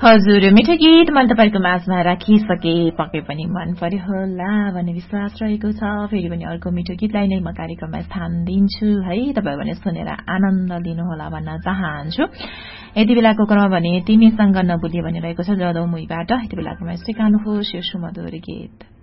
हजुर मिठो गीत मैले तपाईँको माझमा राखिसके पक्कै पनि मन पर्यो होला भन्ने विश्वास रहेको छ। फेरि पनि अर्को मिठो गीतलाई नै म कार्यक्रममा स्थान दिन्छु है, तपाईहरु भने सुनेर आनन्द लिनुहोला भन्न चाहन्छु। यति बेलाको क्रम भने तिमीसँग नबुली भनिरहेको छ जदौ मुईबाट। यति बेलाको मा स्वीकार्नुहोस् यो सुमधुर गीत।